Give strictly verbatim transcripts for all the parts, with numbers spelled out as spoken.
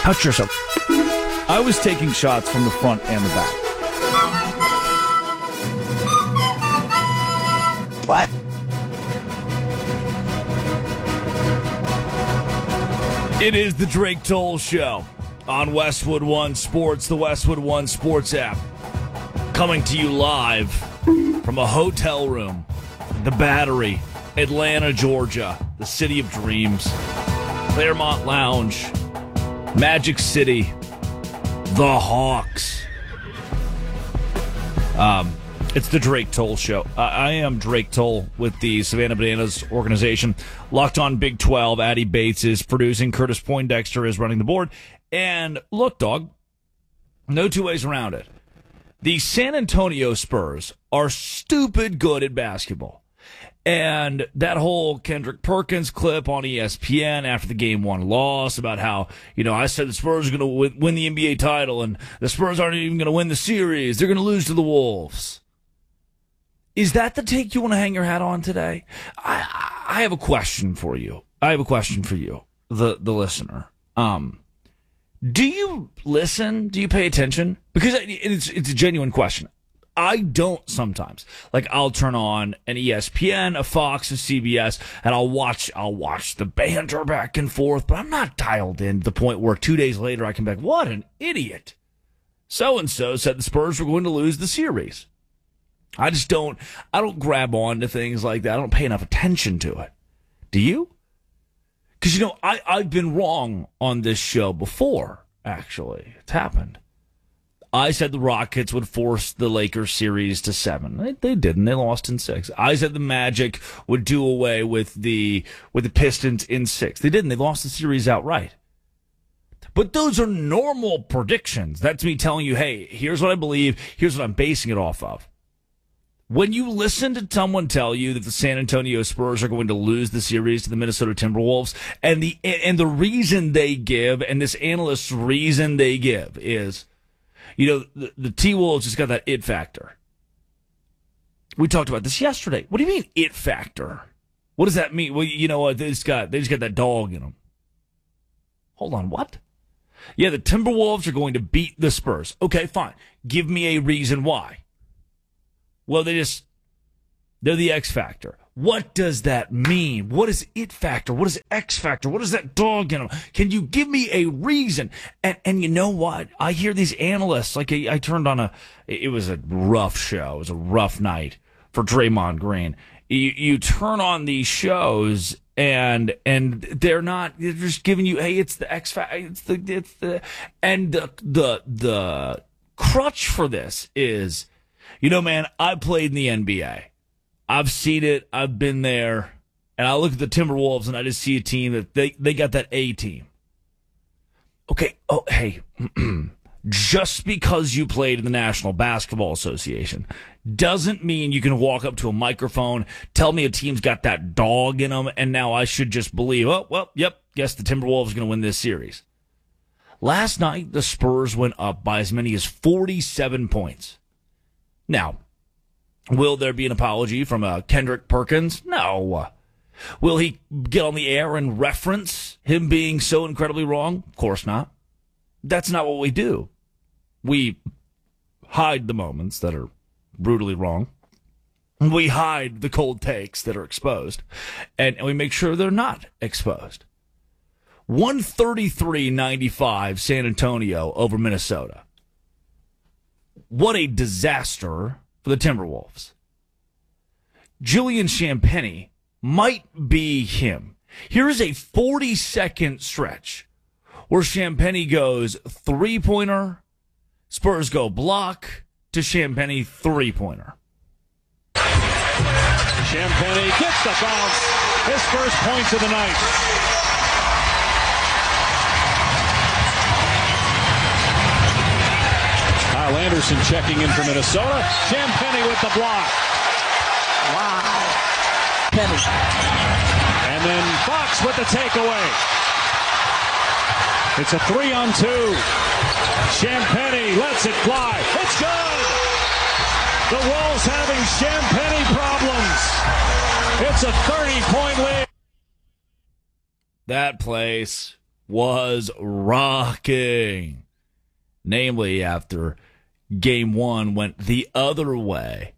Touch yourself. I was taking shots from the front and the back. What? It is the Drake Toll Show on Westwood One Sports, the Westwood One Sports app. Coming to you live from a hotel room, the Battery, Atlanta, Georgia, the city of dreams, Claremont Lounge, Magic City, the Hawks. Um, it's the Drake Toll Show. Uh, I am Drake Toll with the Savannah Bananas organization. Locked on Big twelve, Addie Bates is producing. Curtis Poindexter is running the board. And look, dog, no two ways around it. The San Antonio Spurs are stupid good at basketball. And that whole Kendrick Perkins clip on E S P N after the game one loss about how, you know, I said the Spurs are going to win, win the N B A title and the Spurs aren't even going to win the series. They're going to lose to the Wolves. Is that the take you want to hang your hat on today? I, I have a question for you. I have a question for you, the, the listener. Um, do you listen? Do you pay attention? Because it's, it's a genuine question. I don't sometimes. Like, I'll turn on an E S P N, a Fox, a C B S, and I'll watch I'll watch the banter back and forth, but I'm not dialed in to the point where two days later I can be like, what an idiot. So-and-so said the Spurs were going to lose the series. I just don't, I don't grab on to things like that. I don't pay enough attention to it. Do you? Because, you know, I, I've been wrong on this show before, actually. It's happened. I said the Rockets would force the Lakers series to seven. They, they didn't. They lost in six. I said the Magic would do away with the with the Pistons in six. They didn't. They lost the series outright. But those are normal predictions. That's me telling you, hey, here's what I believe. Here's what I'm basing it off of. When you listen to someone tell you that the San Antonio Spurs are going to lose the series to the Minnesota Timberwolves, and the and the reason they give, and this analyst's reason they give is, you know, the, the T-Wolves just got that it factor. We talked about this yesterday. What do you mean it factor? What does that mean? Well, you know what? They just got, they just got that dog in them. Hold on, what? Yeah, the Timberwolves are going to beat the Spurs. Okay, fine. Give me a reason why. Well, they just, they're the X factor. What does that mean? What is it factor? What is X factor? What is that dog in them? Can you give me a reason? And and you know what? I hear these analysts, like I, I turned on a, it was a rough show. It was a rough night for Draymond Green. You, you turn on these shows and and they're not, they're just giving you, hey, it's the X factor. It's the, it's the, and the, the, the crutch for this is, you know, man, I played in the N B A. I've seen it. I've been there. And I look at the Timberwolves and I just see a team that they, they got that A team. Okay. Oh, hey, just because you played in the National Basketball Association doesn't mean you can walk up to a microphone, tell me a team's got that dog in them, and now I should just believe, oh, well, yep, guess the Timberwolves are going to win this series. Last night, the Spurs went up by as many as forty-seven points. Now, will there be an apology from uh, Kendrick Perkins? No. Will he get on the air and reference him being so incredibly wrong? Of course not. That's not what we do. We hide the moments that are brutally wrong. We hide the cold takes that are exposed. And, and we make sure they're not exposed. one thirty-three ninety-five San Antonio over Minnesota. What a disaster for the Timberwolves. Julian Champagnie might be him. Here's a forty-second stretch where Champagnie goes three-pointer, Spurs go block to Champagnie three-pointer. Champagnie gets the bounce. His first points of the night. Kyle Anderson checking in for Minnesota. Champagnie with the block. Wow. Penny. And then Fox with the takeaway. It's a three on two. Champagnie lets it fly. It's good. The Wolves having Champagnie problems. It's a thirty-point lead. That place was rocking. Namely, after game one went the other way.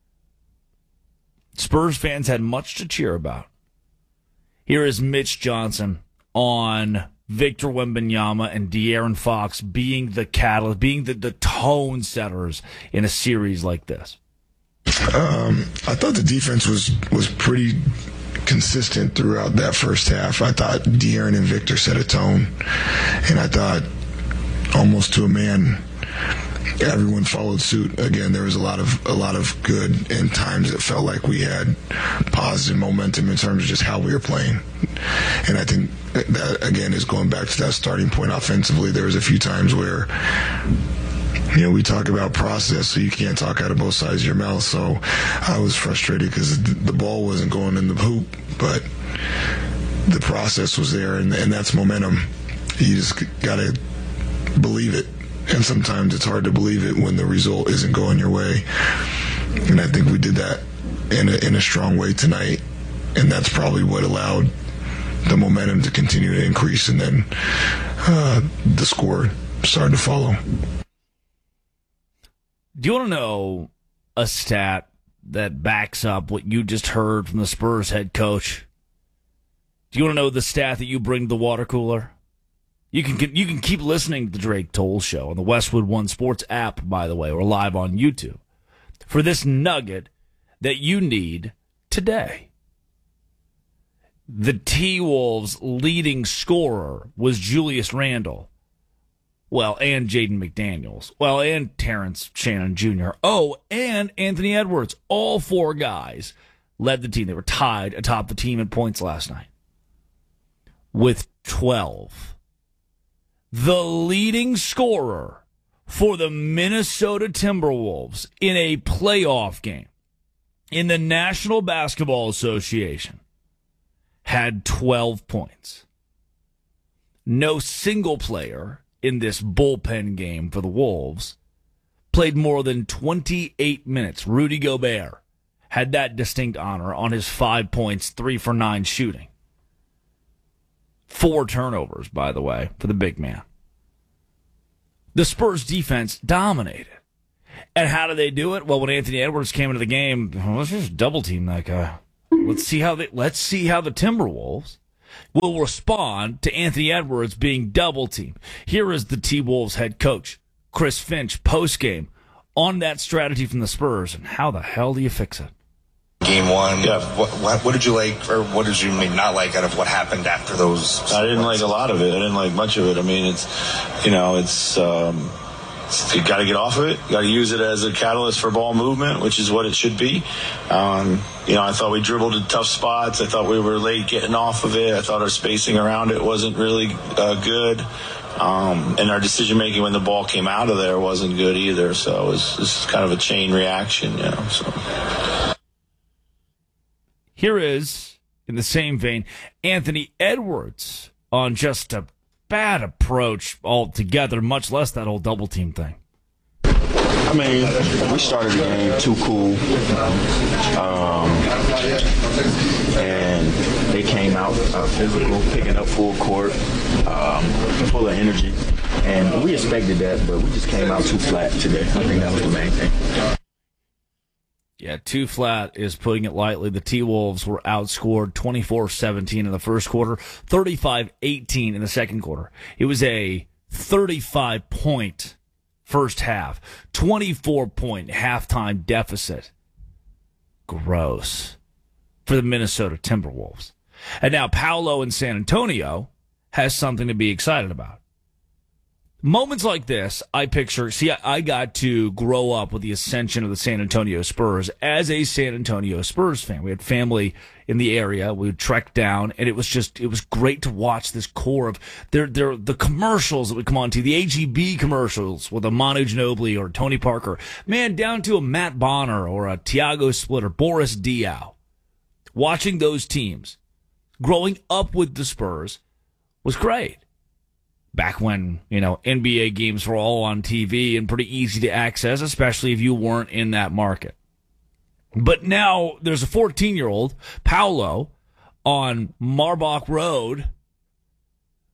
Spurs fans had much to cheer about. Here is Mitch Johnson on Victor Wembanyama and De'Aaron Fox being the catalyst, being the, the tone setters in a series like this. Um, I thought the defense was, was pretty consistent throughout that first half. I thought De'Aaron and Victor set a tone, and I thought almost to a man, everyone followed suit. Again, there was a lot of a lot of good, and times it felt like we had positive momentum in terms of just how we were playing. And I think that, again, is going back to that starting point offensively. There was a few times where, you know, we talk about process, so you can't talk out of both sides of your mouth. So I was frustrated because the ball wasn't going in the hoop, but the process was there, and, and that's momentum. You just got to believe it. And sometimes it's hard to believe it when the result isn't going your way. And I think we did that in a, in a strong way tonight. And that's probably what allowed the momentum to continue to increase. And then uh, the score started to follow. Do you want to know a stat that backs up what you just heard from the Spurs head coach? Do you want to know the stat that you bring to the water cooler? You can you can keep listening to the Drake Toll Show on the Westwood One Sports app, by the way, or live on YouTube, for this nugget that you need today. The T-Wolves' leading scorer was Julius Randle. Well, and Jaden McDaniels. Well, and Terrence Shannon Junior Oh, and Anthony Edwards. All four guys led the team. They were tied atop the team in points last night with twelve. The leading scorer for the Minnesota Timberwolves in a playoff game in the National Basketball Association had twelve points. No single player in this bullpen game for the Wolves played more than twenty-eight minutes. Rudy Gobert had that distinct honor on his five points, three for nine shooting. Four turnovers, by the way, for the big man. The Spurs defense dominated. And how did they do it? Well, when Anthony Edwards came into the game, let's just double team that guy. Let's see how they let's see how the Timberwolves will respond to Anthony Edwards being double teamed. Here is the T-Wolves head coach, Chris Finch, post game on that strategy from the Spurs, and how the hell do you fix it? Game one, yeah. What, what, what did you like, or what did you maybe not like out of what happened after those? I didn't like a lot of it. I didn't like much of it. I mean, it's, you know, it's, um, it's you got to get off of it. You got to use it as a catalyst for ball movement, which is what it should be. Um, you know, I thought we dribbled in tough spots. I thought we were late getting off of it. I thought our spacing around it wasn't really uh, good. Um, and our decision-making when the ball came out of there wasn't good either. So it was, it was kind of a chain reaction, you know, so... Here is, in the same vein, Anthony Edwards on just a bad approach altogether, much less that whole double team thing. I mean, we started the game too cool, um, and they came out uh, physical, picking up full court, um, full of energy, and we expected that, but we just came out too flat today. I think that was the main thing. Yeah, too flat is putting it lightly. The T-Wolves were outscored twenty-four seventeen in the first quarter, thirty-five eighteen in the second quarter. It was a thirty-five point first half, twenty-four point halftime deficit. Gross for the Minnesota Timberwolves. And now Paolo in San Antonio has something to be excited about. Moments like this, I picture, see, I got to grow up with the ascension of the San Antonio Spurs as a San Antonio Spurs fan. We had family in the area. We would trek down, and it was just, it was great to watch this core of their, their, the commercials that would come on to, the A G B commercials with a Manu Ginobili or Tony Parker. Man, down to a Matt Bonner or a Tiago Splitter, Boris Diaw. Watching those teams, growing up with the Spurs, was great. Back when, you know, N B A games were all on T V and pretty easy to access, especially if you weren't in that market. But now there's a fourteen-year-old, Paolo, on Marbach Road,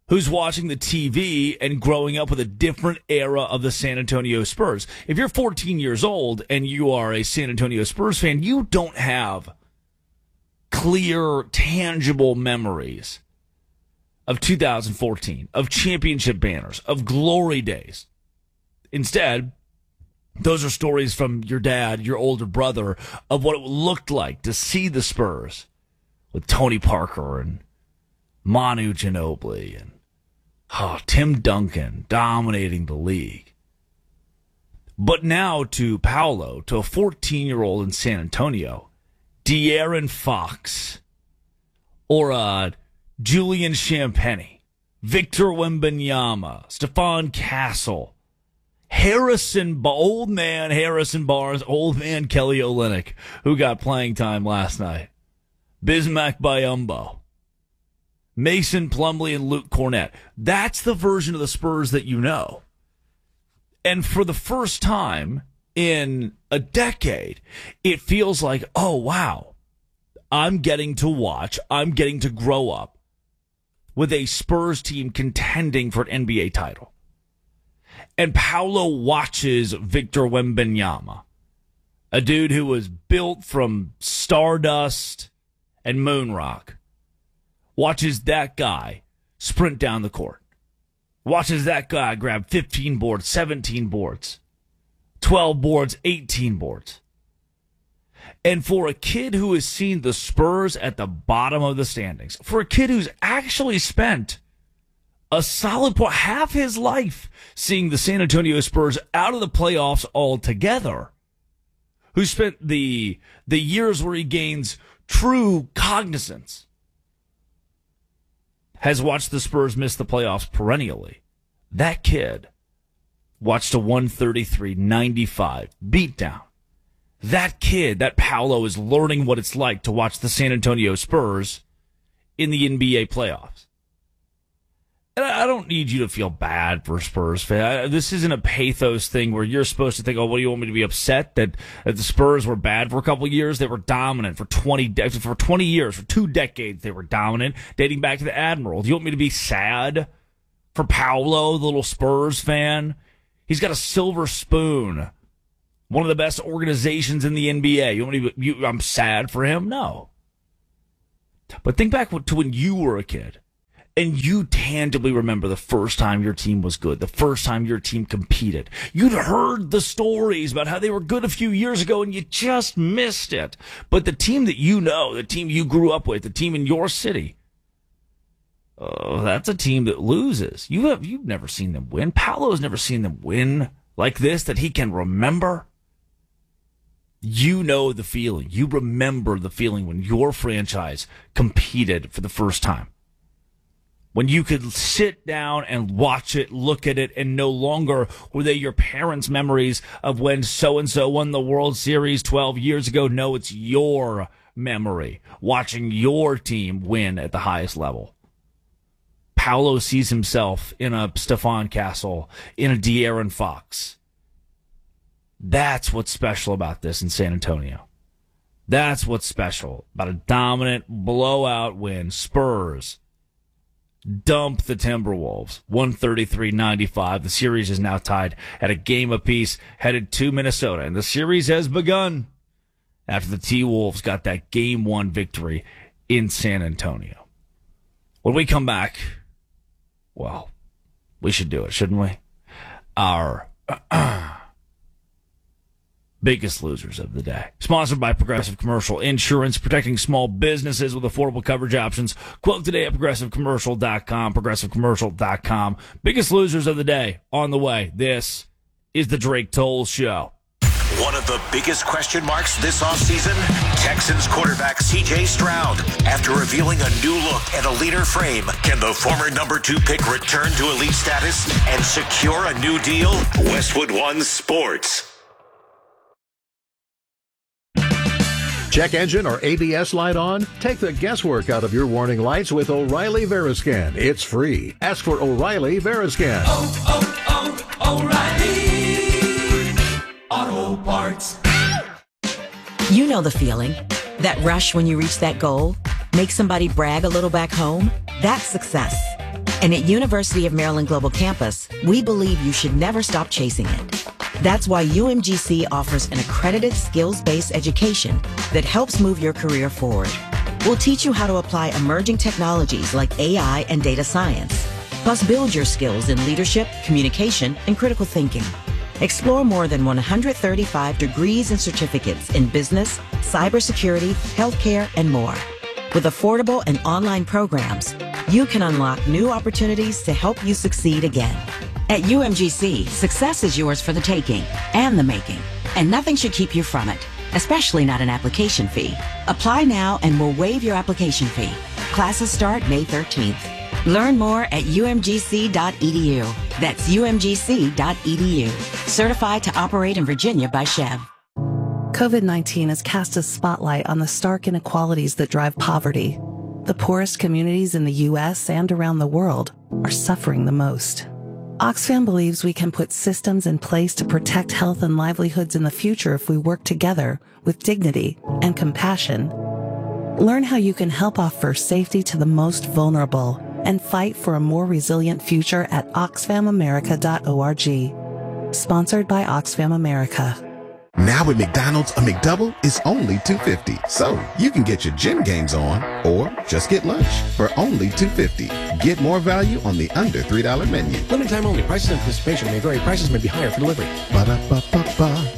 who's watching the T V and growing up with a different era of the San Antonio Spurs. If you're fourteen years old and you are a San Antonio Spurs fan, you don't have clear, tangible memories of two thousand fourteen, of championship banners, of glory days. Instead, those are stories from your dad, your older brother, of what it looked like to see the Spurs with Tony Parker and Manu Ginobili and oh, Tim Duncan dominating the league. But now to Paolo, to a fourteen-year-old in San Antonio, De'Aaron Fox, or uh, Julian Champagnie, Victor Wembanyama, Stephon Castle, Harrison, old man Harrison Barnes, old man Kelly Olynyk, who got playing time last night, Bismack Biyombo, Mason Plumlee, and Luke Cornett. That's the version of the Spurs that you know. And for the first time in a decade, it feels like, oh, wow, I'm getting to watch, I'm getting to grow up with a Spurs team contending for an N B A title. And Paolo watches Victor Wembanyama, a dude who was built from stardust and moon rock, watches that guy sprint down the court, watches that guy grab fifteen boards, seventeen boards, twelve boards, eighteen boards. And for a kid who has seen the Spurs at the bottom of the standings, for a kid who's actually spent a solid part, half his life seeing the San Antonio Spurs out of the playoffs altogether, who spent the the years where he gains true cognizance, has watched the Spurs miss the playoffs perennially. That kid watched a one thirty-three ninety-five beatdown. That kid, that Paolo, is learning what it's like to watch the San Antonio Spurs in the N B A playoffs. And I don't need you to feel bad for Spurs fans. This isn't a pathos thing where you're supposed to think, oh, what do you want me to be upset that, that the Spurs were bad for a couple of years? They were dominant for twenty for twenty years, for two decades. They were dominant, dating back to the Admiral. Do you want me to be sad for Paolo, the little Spurs fan? He's got a silver spoon, one of the best organizations in the N B A. You want me to, you, I'm sad for him? No. But think back to when you were a kid. And you tangibly remember the first time your team was good, the first time your team competed. You'd heard the stories about how they were good a few years ago and you just missed it. But the team that you know, the team you grew up with, the team in your city, oh, that's a team that loses. You have, you've never seen them win. Paolo's never seen them win like this, that he can remember. You know the feeling. You remember the feeling when your franchise competed for the first time. When you could sit down and watch it, look at it, and no longer were they your parents' memories of when so-and-so won the World Series twelve years ago. No, it's your memory, watching your team win at the highest level. Paolo sees himself in a Stephon Castle, in a De'Aaron Fox. That's what's special about this in San Antonio. That's what's special about a dominant blowout win. Spurs dump the Timberwolves, one thirty-three ninety-five. The series is now tied at a game apiece, headed to Minnesota. And the series has begun after the T-Wolves got that game one victory in San Antonio. When we come back, well, we should do it, shouldn't we? Our uh, biggest losers of the day. Sponsored by Progressive Commercial Insurance, protecting small businesses with affordable coverage options. Quote today at progressive commercial dot com, progressive commercial dot com. Biggest losers of the day on the way. This is the Drake Toll Show. One of the biggest question marks this offseason, Texans quarterback C J Stroud. After revealing a new look and a leaner frame, can the former number two pick return to elite status and secure a new deal? Westwood One Sports. Check engine or A B S light on? Take the guesswork out of your warning lights with O'Reilly Veriscan. It's free. Ask for O'Reilly Veriscan. Oh, oh, oh, O'Reilly Auto Parts. You know the feeling. That rush when you reach that goal? Make somebody brag a little back home? That's success. And at University of Maryland Global Campus, we believe you should never stop chasing it. That's why U M G C offers an accredited skills-based education that helps move your career forward. We'll teach you how to apply emerging technologies like A I and data science, plus build your skills in leadership, communication, and critical thinking. Explore more than one hundred thirty-five degrees and certificates in business, cybersecurity, healthcare, and more. With affordable and online programs, you can unlock new opportunities to help you succeed again. At U M G C, success is yours for the taking and the making, and nothing should keep you from it, especially not an application fee. Apply now and we'll waive your application fee. Classes start May thirteenth. Learn more at U M G C dot E D U. That's U M G C dot E D U. Certified to operate in Virginia by Chev. COVID nineteen has cast a spotlight on the stark inequalities that drive poverty. The poorest communities in the U S and around the world are suffering the most. Oxfam believes we can put systems in place to protect health and livelihoods in the future if we work together with dignity and compassion. Learn how you can help offer safety to the most vulnerable and fight for a more resilient future at oxfam america dot org. Sponsored by Oxfam America. Now at McDonald's, a McDouble is only two dollars and fifty cents. So you can get your gym games on or just get lunch for only two dollars and fifty cents. Get more value on the under three dollar menu. Limited time only. Prices and participation may vary. Prices may be higher for delivery. Ba-da-ba-ba-ba.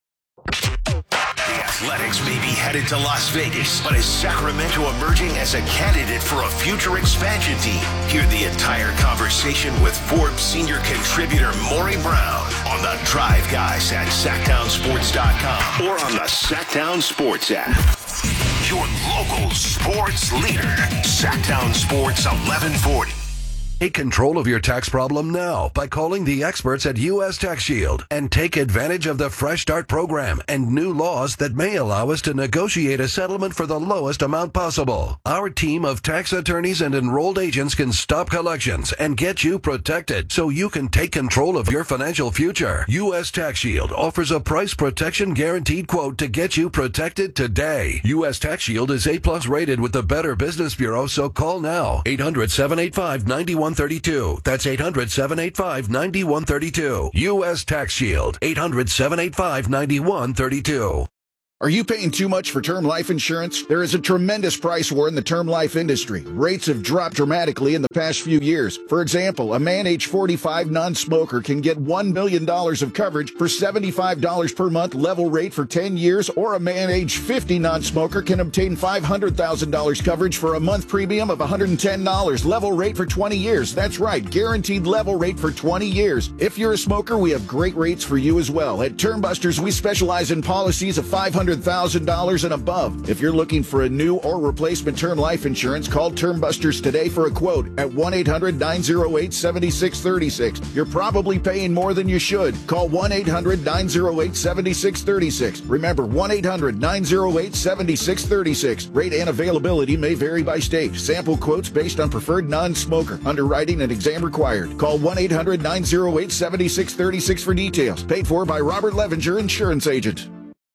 Athletics may be headed to Las Vegas, but is Sacramento emerging as a candidate for a future expansion team? Hear the entire conversation with Forbes senior contributor Maury Brown on the Drive Guys at sacktown sports dot com or on the Sacktown Sports app. Your local sports leader, Sacktown Sports eleven forty. Take control of your tax problem now by calling the experts at U S Tax Shield and take advantage of the Fresh Start program and new laws that may allow us to negotiate a settlement for the lowest amount possible. Our team of tax attorneys and enrolled agents can stop collections and get you protected so you can take control of your financial future. U S Tax Shield offers a price protection guaranteed quote to get you protected today. U S Tax Shield is A plus rated with the Better Business Bureau, so call now. eight hundred, seven eight five, nine one three two. That's eight hundred, seven eight five, nine one three two. U S Tax Shield. eight hundred, seven eight five, nine one three two. Are you paying too much for term life insurance? There is a tremendous price war in the term life industry. Rates have dropped dramatically in the past few years. For example, a man age forty-five non-smoker can get one million dollars of coverage for seventy-five dollars per month level rate for ten years, or a man age fifty non-smoker can obtain five hundred thousand dollars coverage for a month premium of one hundred ten dollars level rate for twenty years. That's right, guaranteed level rate for twenty years. If you're a smoker, we have great rates for you as well. At Term Busters, we specialize in policies of five hundred thousand dollars and above. If you're looking for a new or replacement term life insurance, call Term Busters today for a quote at one eight hundred, nine oh eight, seven six three six. You're probably paying more than you should. Call one eight hundred, nine oh eight, seven six three six. Remember, one eight hundred, nine oh eight, seven six three six. Rate and availability may vary by state. Sample quotes based on preferred non-smoker. Underwriting and exam required. Call one eight hundred, nine oh eight, seven six three six for details. Paid for by Robert Levenger, Insurance Agent.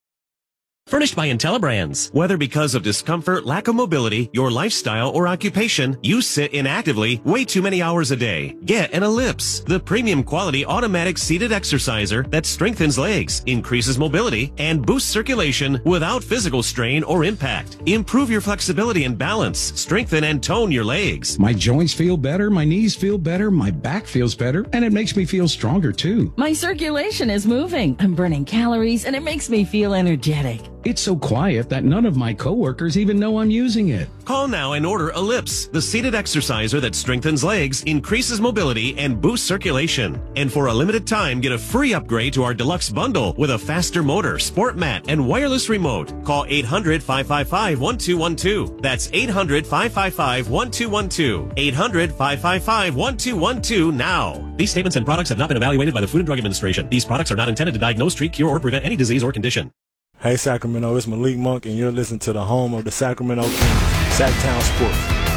Furnished by IntelliBrands. Whether because of discomfort, lack of mobility, your lifestyle, or occupation, you sit inactively way too many hours a day. Get an Ellipse, the premium quality automatic seated exerciser that strengthens legs, increases mobility, and boosts circulation without physical strain or impact. Improve your flexibility and balance, strengthen and tone your legs. My joints feel better, my knees feel better, my back feels better, and it makes me feel stronger too. My circulation is moving. I'm burning calories, and it makes me feel energetic. It's so quiet that none of my coworkers even know I'm using it. Call now and order Ellipse, the seated exerciser that strengthens legs, increases mobility, and boosts circulation. And for a limited time, get a free upgrade to our deluxe bundle with a faster motor, sport mat, and wireless remote. Call eight hundred, five five five, one two one two. That's eight hundred, five five five, one two one two. eight hundred, five five five, one two one two now. These statements and products have not been evaluated by the Food and Drug Administration. These products are not intended to diagnose, treat, cure, or prevent any disease or condition. Hey Sacramento, it's Malik Monk, and you're listening to the home of the Sacramento Kings, Sacktown Sports.